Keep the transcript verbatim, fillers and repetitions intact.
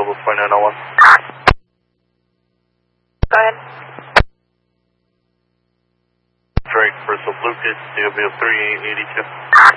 Bravo four nine zero one. Go ahead. Drake versus Lucas, C W three eight eight two.